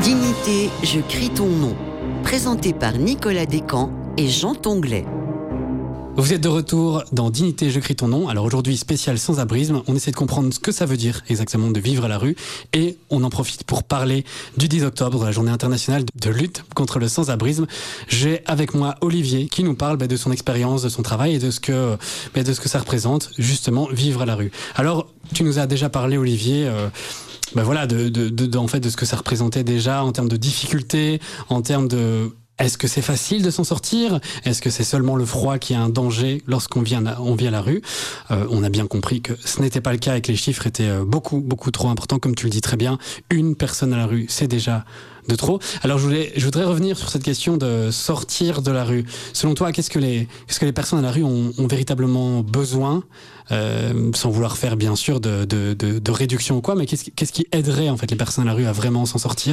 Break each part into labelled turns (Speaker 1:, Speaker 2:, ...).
Speaker 1: Dignité, je crie ton nom. Présenté par Nicolas Descamps et Jean Tonglet.
Speaker 2: Vous êtes de retour dans Dignité, je crie ton nom. Alors aujourd'hui, spécial sans-abrisme. On essaie de comprendre ce que ça veut dire exactement de vivre à la rue. Et on en profite pour parler du 10 octobre, la journée internationale de lutte contre le sans-abrisme. J'ai avec moi Olivier qui nous parle de son expérience, de son travail et de ce que ça représente, justement, vivre à la rue. Alors, tu nous as déjà parlé, Olivier, en fait, de ce que ça représentait déjà en termes de difficultés, en termes de... Est-ce que c'est facile de s'en sortir ? Est-ce que c'est seulement le froid qui est un danger lorsqu'on vient à la rue ? On a bien compris que ce n'était pas le cas et que les chiffres étaient beaucoup trop importants, comme tu le dis très bien. Une personne à la rue, c'est déjà de trop. Alors je voudrais revenir sur cette question de sortir de la rue. Selon toi, qu'est-ce que les personnes à la rue ont véritablement besoin, sans vouloir faire bien sûr de réduction ou quoi, mais qu'est-ce qui aiderait en fait les personnes à la rue à vraiment s'en sortir ?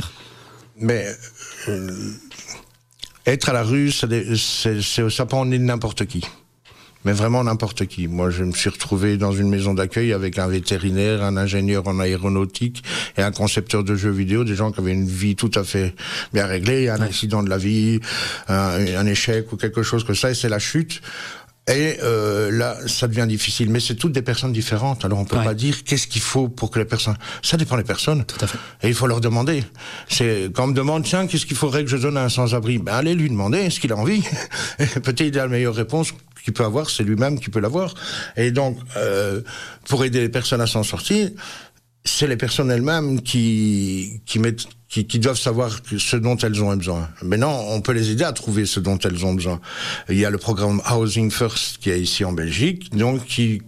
Speaker 3: Être à la rue, ça peut en être n'importe qui. Mais vraiment n'importe qui. Moi, je me suis retrouvé dans une maison d'accueil avec un vétérinaire, un ingénieur en aéronautique et un concepteur de jeux vidéo, des gens qui avaient une vie tout à fait bien réglée, un accident de la vie, un échec ou quelque chose comme ça, et c'est la chute. Et là, ça devient difficile. Mais c'est toutes des personnes différentes. Alors on peut pas dire qu'est-ce qu'il faut pour que les personnes... Ça dépend des personnes.
Speaker 2: Tout à fait.
Speaker 3: Et il faut leur demander. C'est quand on me demande, tiens, qu'est-ce qu'il faudrait que je donne à un sans-abri ? Allez lui demander ce qu'il a envie. Et peut-être il a la meilleure réponse qu'il peut avoir, c'est lui-même qui peut l'avoir. Et donc, pour aider les personnes à s'en sortir, c'est les personnes elles-mêmes qui doivent savoir ce dont elles ont besoin. Maintenant, on peut les aider à trouver ce dont elles ont besoin. Il y a le programme Housing First qui est ici en Belgique, donc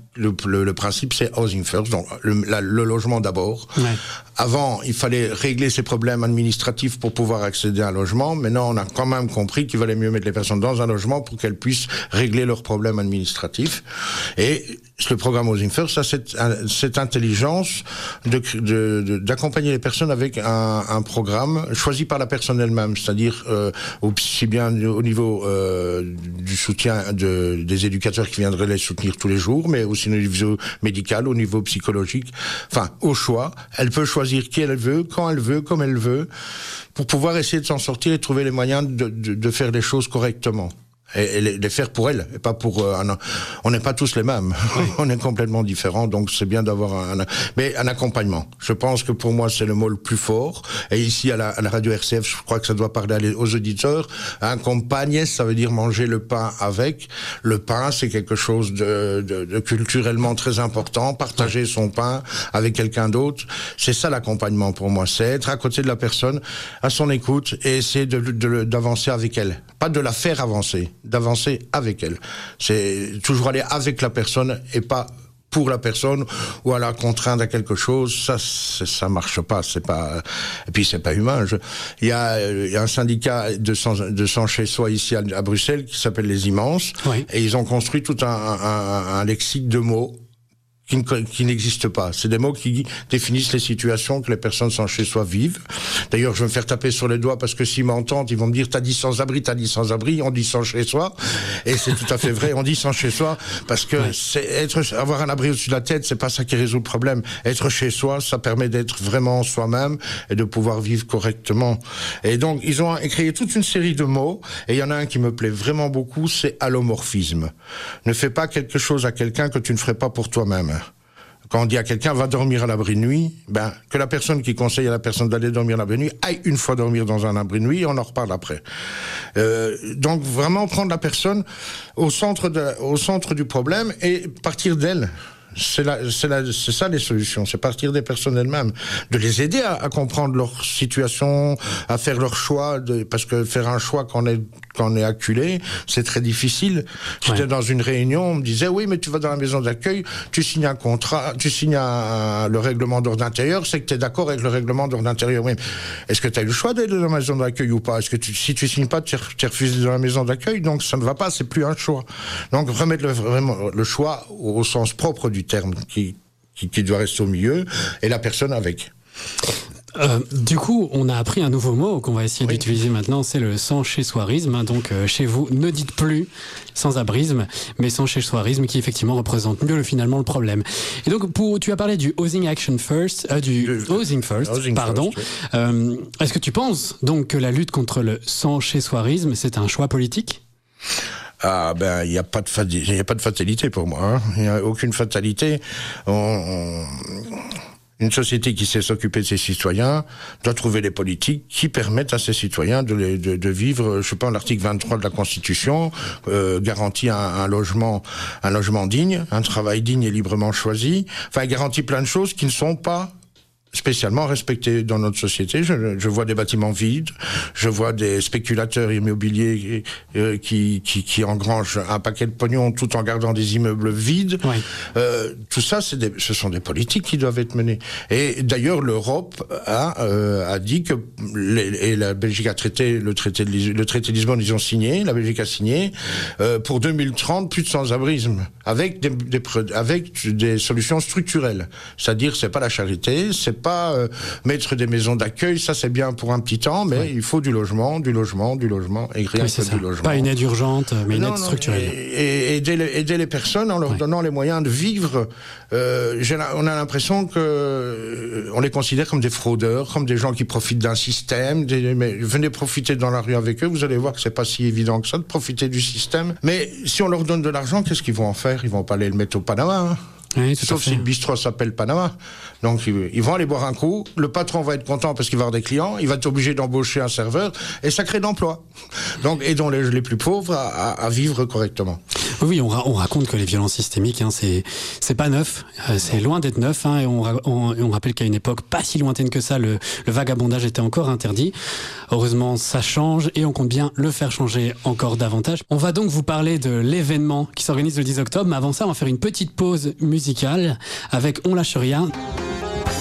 Speaker 3: le principe c'est Housing First, donc le logement d'abord. Ouais. Avant, il fallait régler ces problèmes administratifs pour pouvoir accéder à un logement. Maintenant, on a quand même compris qu'il valait mieux mettre les personnes dans un logement pour qu'elles puissent régler leurs problèmes administratifs. Et le programme Housing First a cette intelligence d'accompagner les personnes avec un programme choisi par la personne elle-même, c'est-à-dire aussi bien au niveau du soutien des éducateurs qui viendraient les soutenir tous les jours, mais aussi au niveau médical, au niveau psychologique, enfin au choix. Elle peut choisir qui elle veut, quand elle veut, comme elle veut, pour pouvoir essayer de s'en sortir et trouver les moyens de faire les choses correctement. Et les faire pour elle, et pas pour on n'est pas tous les mêmes. Oui. On est complètement différents, donc c'est bien d'avoir un accompagnement. Je pense que pour moi c'est le mot le plus fort. Et ici à la radio RCF, je crois que ça doit parler aux auditeurs. Accompagner, ça veut dire manger le pain avec. Le pain, c'est quelque chose de culturellement très important. Partager son pain avec quelqu'un d'autre, c'est ça l'accompagnement pour moi. C'est être à côté de la personne, à son écoute, et essayer d'avancer avec elle, pas de la faire avancer. D'avancer avec elle. C'est toujours aller avec la personne et pas pour la personne ou à la contraindre à quelque chose. Ça marche pas. C'est pas, et puis c'est pas humain. Il y a un syndicat de sans chez soi ici à Bruxelles qui s'appelle les Immenses. Oui. Et ils ont construit tout un lexique de mots qui n'existe pas. C'est des mots qui définissent les situations que les personnes sans chez soi vivent. D'ailleurs, je vais me faire taper sur les doigts parce que s'ils m'entendent, ils vont me dire t'as dit sans-abri, on dit sans chez soi. Et c'est tout à fait vrai, on dit sans chez soi parce que avoir un abri au-dessus de la tête, c'est pas ça qui résout le problème. Être chez soi, ça permet d'être vraiment soi-même et de pouvoir vivre correctement. Et donc, ils ont créé toute une série de mots et il y en a un qui me plaît vraiment beaucoup, c'est allomorphisme. Ne fais pas quelque chose à quelqu'un que tu ne ferais pas pour toi-même. Quand on dit à quelqu'un va dormir à l'abri de nuit, que la personne qui conseille à la personne d'aller dormir à l'abri de nuit aille une fois dormir dans un abri de nuit et on en reparle après. Donc vraiment prendre la personne au centre du problème et partir d'elle. C'est ça les solutions, c'est partir des personnes elles-mêmes, de les aider à comprendre leur situation, à faire leur choix, parce que faire un choix quand on est acculé, c'est très difficile. J'étais dans une réunion, on me disait oui mais tu vas dans la maison d'accueil, tu signes un contrat, tu signes le règlement d'ordre intérieur, c'est que tu es d'accord avec le règlement d'ordre intérieur. Oui. Est-ce que tu as eu le choix d'aller dans la maison d'accueil ou pas ? Est-ce que si tu signes pas, tu es refusé dans la maison d'accueil, donc ça ne va pas, c'est plus un choix. Donc remettre vraiment le choix au sens propre du terme qui doit rester au milieu et la personne avec.
Speaker 2: Du coup, on a appris un nouveau mot qu'on va essayer d'utiliser maintenant, c'est le sans-chez-soirisme. Donc, chez vous, ne dites plus sans-abrisme, mais sans-chez-soirisme qui effectivement représente mieux finalement le problème. Et donc, tu as parlé du Housing Action First, Housing First, pardon. Est-ce que tu penses donc que la lutte contre le sans-chez-soirisme, c'est un choix politique ?
Speaker 3: Ah ben, il n'y a pas de fatalité pour moi. Hein. Il n'y a aucune fatalité. Une société qui sait s'occuper de ses citoyens doit trouver les politiques qui permettent à ses citoyens de vivre, je sais pas, l'article 23 de la Constitution garantit un logement digne, un travail digne et librement choisi. Enfin, garantit plein de choses qui ne sont pas spécialement respecté dans notre société. Je vois des bâtiments vides, je vois des spéculateurs immobiliers qui engrangent un paquet de pognon tout en gardant des immeubles vides. Oui. Tout ça, ce sont des politiques qui doivent être menées. Et d'ailleurs, l'Europe a dit que et la Belgique a le traité de Lisbonne, ils ont signé, la Belgique a signé pour 2030 plus de sans-abrisme avec des solutions structurelles. C'est-à-dire, c'est pas la charité, c'est pas mettre des maisons d'accueil, ça c'est bien pour un petit temps, mais il faut du logement, et rien que du logement.
Speaker 2: Pas une aide urgente, mais une aide structurelle.
Speaker 3: Et aider les personnes en leur donnant les moyens de vivre. On a l'impression que on les considère comme des fraudeurs, comme des gens qui profitent d'un système. Mais venez profiter dans la rue avec eux, vous allez voir que c'est pas si évident que ça de profiter du système. Mais si on leur donne de l'argent, qu'est-ce qu'ils vont en faire ? Ils vont pas aller le mettre au Panama. Hein.
Speaker 2: Oui,
Speaker 3: sauf si le bistrot s'appelle Panama. Donc ils vont aller boire un coup, le patron va être content parce qu'il va avoir des clients, il va être obligé d'embaucher un serveur, et ça crée d'emplois. Donc aidons les plus pauvres à vivre correctement.
Speaker 2: Oui, on raconte que les violences systémiques, hein, c'est pas neuf, c'est loin d'être neuf, hein, et on rappelle qu'à une époque pas si lointaine que ça, le vagabondage était encore interdit. Heureusement, ça change et on compte bien le faire changer encore davantage. On va donc vous parler de l'événement qui s'organise le 10 octobre, mais avant ça, on va faire une petite pause musicale avec On lâche rien.